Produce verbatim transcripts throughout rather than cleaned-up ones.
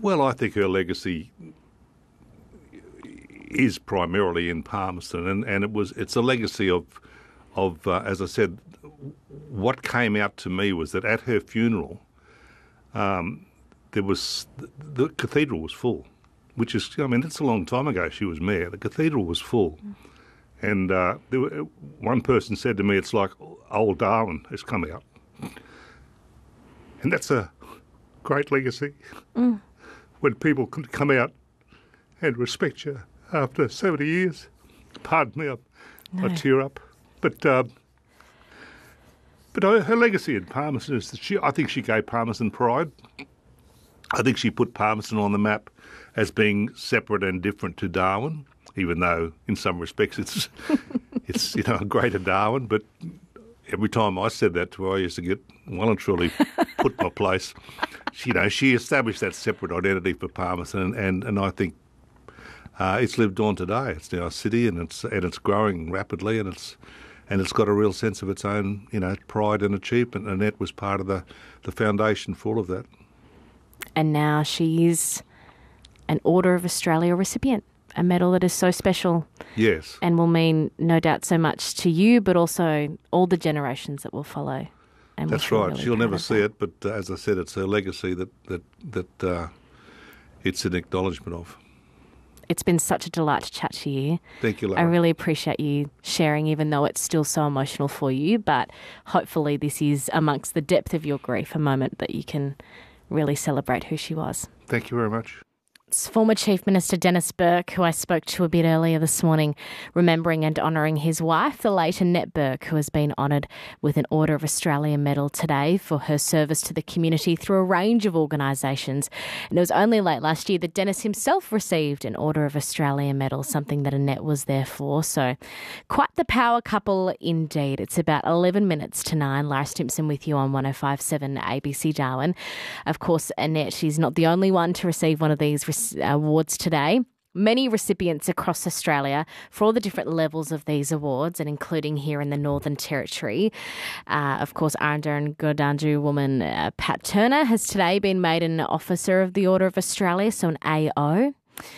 Well, I think her legacy is primarily in Palmerston, and, and it was it's a legacy of, of uh, as I said, what came out to me was that at her funeral, um, there was the, the cathedral was full, which is I mean it's a long time ago. She was mayor. The cathedral was full, and uh, there were, one person said to me, "It's like old Darwin has come out," and that's a great legacy. Mm. When people can come out and respect you after seventy years. Pardon me, I, no. I tear up. But uh, but her, her legacy in Palmerston is that she, I think she gave Palmerston pride. I think she put Palmerston on the map as being separate and different to Darwin, even though in some respects it's, it's you know, a greater Darwin. But every time I said that to her, I used to get well and truly put in my place. She, you know, she established that separate identity for Palmerston, and, and, and I think uh, it's lived on today. It's now a city, and it's and it's growing rapidly, and it's and it's got a real sense of its own, you know, pride and achievement. And Annette was part of the, the foundation for all of that. And now she is an Order of Australia recipient, a medal that is so special. Yes. And will mean, no doubt, so much to you, but also all the generations that will follow. And that's right. Really She'll never see that. it, but uh, as I said, it's her legacy that that that uh, it's an acknowledgement of. It's been such a delight to chat to you. Thank you, Laura. I really appreciate you sharing, even though it's still so emotional for you. But hopefully, this is amongst the depth of your grief, a moment that you can really celebrate who she was. Thank you very much. It's former Chief Minister Denis Burke, who I spoke to a bit earlier this morning, remembering and honouring his wife, the late Annette Burke, who has been honoured with an Order of Australia medal today for her service to the community through a range of organisations. And it was only late last year that Denis himself received an Order of Australia medal, something that Annette was there for. So quite the power couple indeed. It's about eleven minutes to nine. Lara Stimpson with you on one oh five point seven A B C Darwin. Of course, Annette is not the only one to receive one of these awards today. Many recipients across Australia for all the different levels of these awards, and including here in the Northern Territory. Uh, of course, Aranda and Gurdanju woman uh, Pat Turner has today been made an Officer of the Order of Australia, so an A O.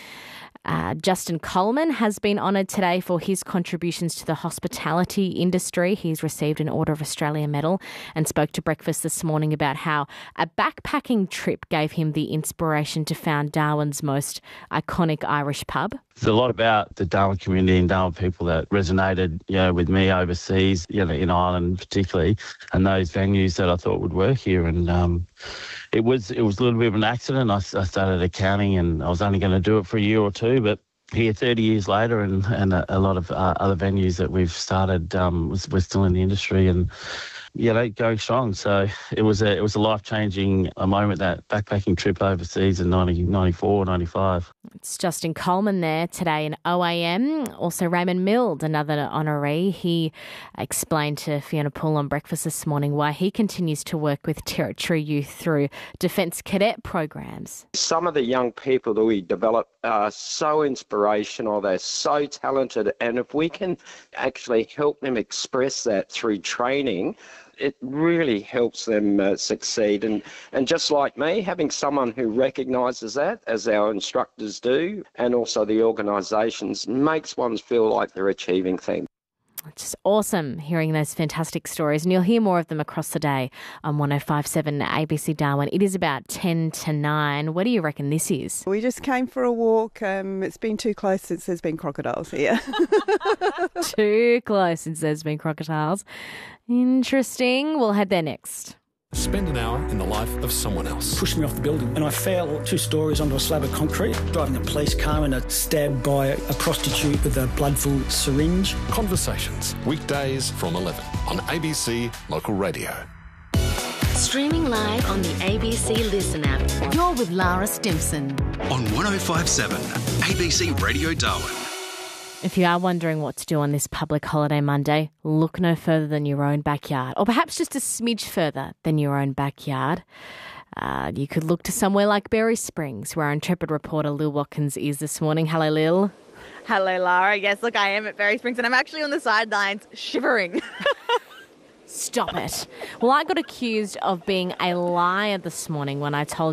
Uh, Justin Coleman has been honoured today for his contributions to the hospitality industry. He's received an Order of Australia medal and spoke to Breakfast this morning about how a backpacking trip gave him the inspiration to found Darwin's most iconic Irish pub. There's a lot about the Darwin community and Darwin people that resonated, you know, with me overseas, you know, in Ireland particularly, and those venues that I thought would work here. And um, it was it was a little bit of an accident. I, I started accounting, and I was only going to do it for a year or two, but here thirty years later, and, and a, a lot of uh, other venues that we've started, um, we're still in the industry, and yeah, they going strong. So it was a it was a life changing a moment, that backpacking trip overseas in nineteen ninety-four, ninety-five. It's Justin Coleman there today in O A M. Also Raymond Mild, another honoree. He explained to Fiona Poole on Breakfast this morning why he continues to work with Territory youth through Defence Cadet programs. Some of the young people that we develop are so inspirational. They're so talented, and if we can actually help them express that through training, it really helps them uh, succeed. And, and just like me, having someone who recognises that, as our instructors do, and also the organisations, makes one feel like they're achieving things. It's just awesome hearing those fantastic stories, and you'll hear more of them across the day on one oh five point seven A B C Darwin. It is about ten to nine. What do you reckon this is? We just came for a walk. Um, it's been too close since there's been crocodiles here. Too close since there's been crocodiles. Interesting. We'll head there next. Spend an hour in the life of someone else. Pushed me off the building, and I fell two stories onto a slab of concrete, driving a police car and a stabbed by a prostitute with a blood-filled syringe. Conversations, weekdays from eleven on A B C Local Radio. Streaming live on the A B C Listen app. You're with Lara Stimpson. On one oh five point seven A B C Radio Darwin. If you are wondering what to do on this public holiday Monday, look no further than your own backyard, or perhaps just a smidge further than your own backyard. Uh, you could look to somewhere like Berry Springs, where our intrepid reporter Lil Watkins is this morning. Hello, Lil. Hello, Lara. Yes, look, I am at Berry Springs, and I'm actually on the sidelines shivering. Stop it. Well, I got accused of being a liar this morning when I told